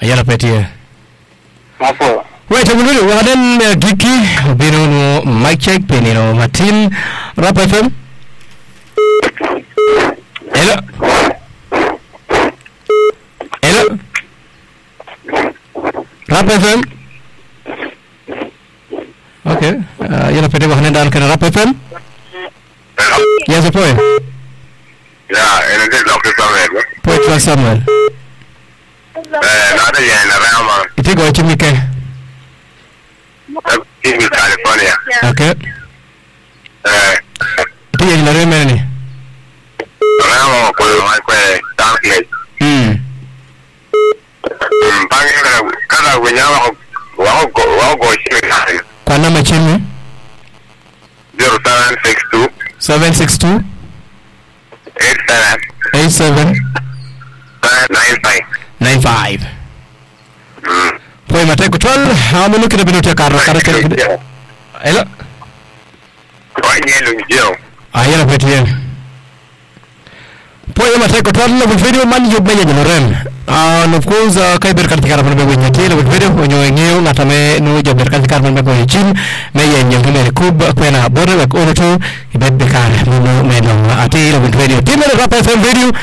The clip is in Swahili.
Ayala petie. Mapo. Wait, I'm Waden Giki, Bino Mike Check, Penino Martin, Rap FM. Hello. Hello. Rap FM. Okay. Yala petie Wahanan can Rap FM. Yes, a point. Yeah, and it is Dr. Samuel. Point Samuel. Not again, around. It is going to make In California. okay. It is in the remaining. Around my downplay. Kada when you go share. Kwana machini 0762 762 87 95. Poi mate kutwal amunu kina binu tia karo hello ayela petie poi mate kutwal na video man yo benya jinoren and of course kai ber katika rapor bego nyatile video onyo ngeo natame no jo ber katika rapor bego chin me yenye ngene kub kwena bore wek onoto ibet bekare no meno ati video timere rap FM video